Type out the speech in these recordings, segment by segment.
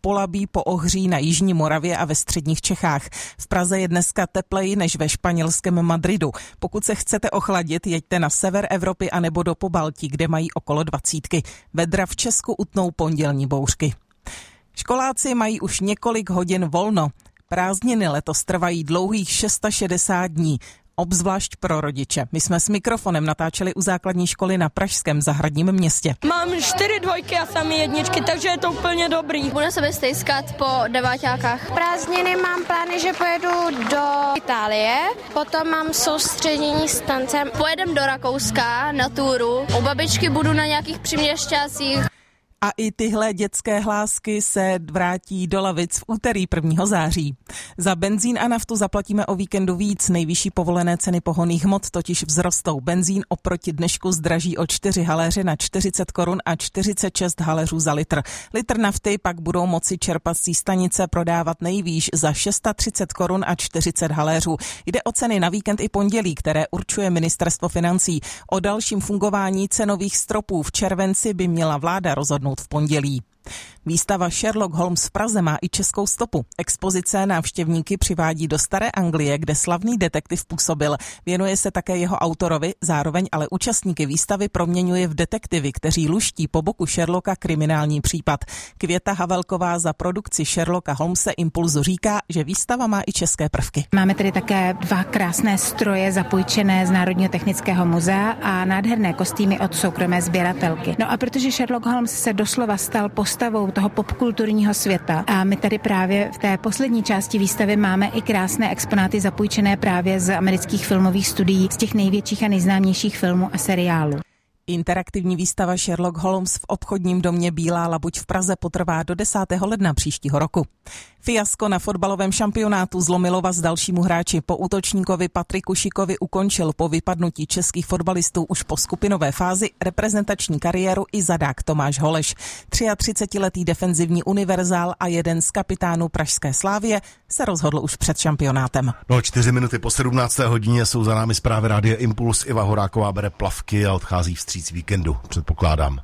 Polabí, po Ohří, na jižní Moravě a ve středních Čechách. V Praze je dneska tepleji než ve španělském Madridu. Pokud se chcete ochladit, jeďte na sever Evropy anebo do Pobaltí, kde mají okolo 20. Vedra v Česku utnou pondělní bouřky. Školáci mají už několik hodin volno. Prázdniny letos trvají dlouhých 660 dní. Obzvlášť pro rodiče. My jsme s mikrofonem natáčeli u základní školy na pražském Zahradním městě. Mám 4 dvojky a samý jedničky, takže je to úplně dobrý. Budu se stejskat po deváťákách. Prázdniny mám plány, že pojedu do Itálie, potom mám soustředění s tancem. Pojedem do Rakouska na túru. U babičky budu na nějakých Příměšťácích. A i tyhle dětské hlásky se vrátí do lavic v úterý 1. září. Za benzín a naftu zaplatíme o víkendu víc. Nejvyšší povolené ceny pohonných hmot totiž vzrostou. Benzín oproti dnešku zdraží o 4 haléře na 40 korun a 46 haléřů za litr. Litr nafty pak budou moci čerpací stanice prodávat nejvýš za 630 korun a 40 haléřů. Jde o ceny na víkend i pondělí, které určuje ministerstvo financí. O dalším fungování cenových stropů v červenci by měla vláda rozhodnout v pondělí. Výstava Sherlock Holmes v Praze má i českou stopu. Expozice návštěvníky přivádí do Staré Anglie, kde slavný detektiv působil. Věnuje se také jeho autorovi, zároveň ale účastníky výstavy proměňuje v detektivy, kteří luští po boku Sherlocka kriminální případ. Květa Havelková za produkci Sherlocka Holmese Impulzu říká, že výstava má i české prvky. Máme tedy také 2 krásné stroje zapůjčené z Národního technického muzea a nádherné kostýmy od soukromé sběratelky. No a protože Sherlock Holmes se doslova stal postavou toho popkulturního světa a my tady právě v té poslední části výstavy máme i krásné exponáty zapůjčené právě z amerických filmových studií, z těch největších a nejznámějších filmů a seriálů. Interaktivní výstava Sherlock Holmes v obchodním domě Bílá labuť v Praze potrvá do 10. ledna příštího roku. Fiasko na fotbalovém šampionátu zlomilo vaz dalšímu hráči. Po útočníkovi Patriku Šikovi ukončil po vypadnutí českých fotbalistů už po skupinové fázi reprezentační kariéru i zadák Tomáš Holeš. 33letý defenzivní univerzál a jeden z kapitánů pražské Slávie se rozhodl už před šampionátem. 4 minuty po 17. hodině jsou za námi zprávy Rádia Impuls. Iva Horáková bere plavky a odchází vstříc víkendu, předpokládám.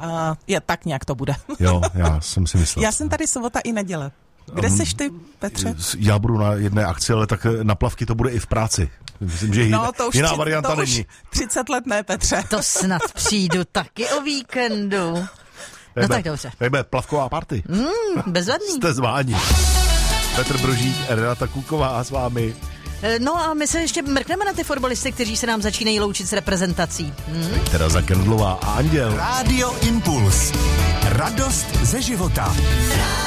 Je tak nějak to bude. Jo, já jsem si myslel. Já jsem tady sobota i neděle. Kde seš ty, Petře? Já budu na jedné akci, ale tak na plavky to bude i v práci. Myslím, že jiná varianta není. 30 let ne, Petře. To snad přijdu taky o víkendu. No tak dobře. Tady plavková party. Bezvadný. Jste zváni. Petr Brožík, Renata Kůková s vámi. No a my se ještě mrkneme na ty fotbalisty, kteří se nám začínají loučit s reprezentací. Tereza Kendlová a Anděl. Rádio Impuls. Radost ze života.